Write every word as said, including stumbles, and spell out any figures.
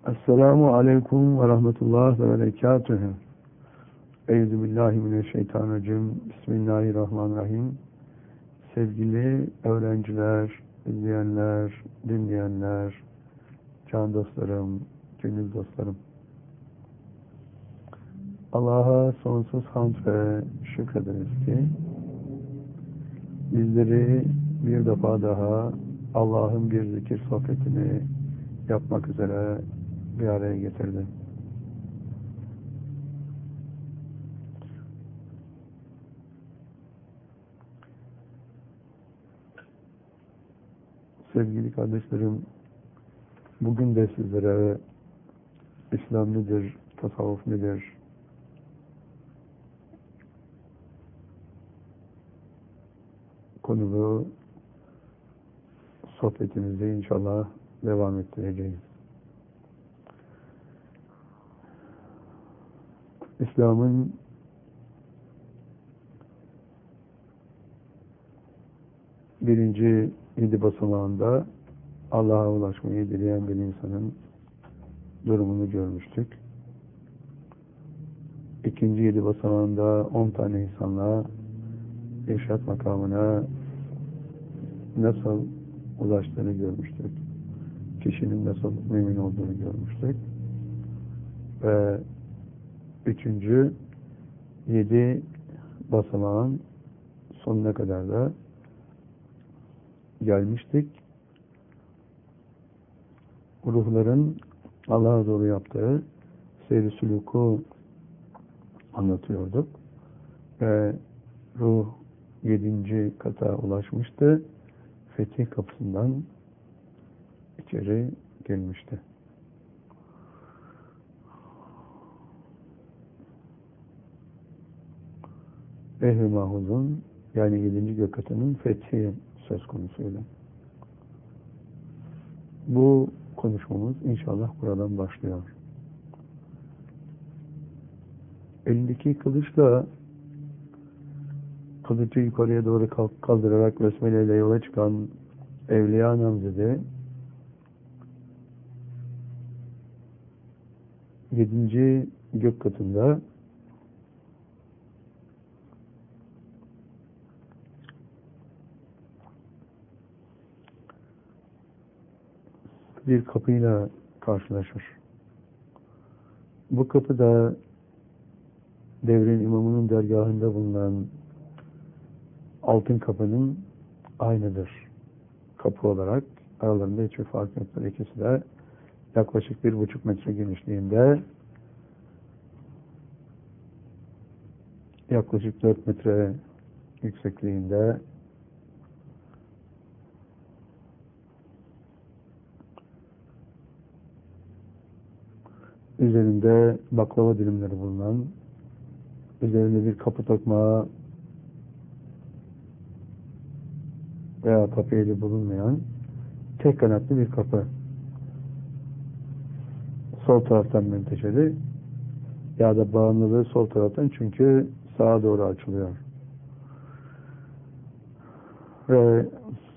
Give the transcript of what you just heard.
Esselamu aleyküm ve rahmetullah ve berekatühü. Euzubillahimineşşeytanirracim. Bismillahirrahmanirrahim. Sevgili öğrenciler, izleyenler, dinleyenler, can dostlarım, gönül dostlarım. Allah'a sonsuz hamd ve şükrederiz ki bizleri bir defa daha Allah'ın bir zikir sohbetini yapmak üzere bir araya getirdi. Sevgili kardeşlerim, bugün de sizlere İslam nedir, tasavvuf nedir, konulu sohbetimizi inşallah devam ettireceğiz. İslam'ın birinci yedi basamağında Allah'a ulaşmayı dileyen bir insanın durumunu görmüştük. İkinci yedi basamağında on tane insanla irşad makamına nasıl ulaştığını görmüştük. Kişinin nasıl mümin olduğunu görmüştük. Ve üçüncü yedi basamağın sonuna kadar da gelmiştik. Ruhların Allah'a doğru yaptığı seyri sülûku anlatıyorduk. Ve ruh yedinci kata ulaşmıştı. Fetih kapısından içeri girmişti. Ehl-i Mahfuz'un yani yedinci gök katının fethi söz konusuydu. Bu konuşmamız inşallah buradan başlıyor. Elindeki kılıçla kılıcı yukarıya doğru kaldırarak besmele ile yola çıkan Evliya namzede yedinci gök katında bir kapıyla karşılaşır. Bu kapı da devrin imamının dergahında bulunan altın kapının aynıdır. Kapı olarak aralarında hiçbir fark yoktur. İkisi de yaklaşık bir buçuk metre genişliğinde, yaklaşık dört metre yüksekliğinde, üzerinde baklava dilimleri bulunan, üzerinde bir kapı tokmağı veya papeli bulunmayan tek kanatlı bir kapı. Sol taraftan menteşeli ya da bağımlılığı sol taraftan, çünkü sağa doğru açılıyor. Ve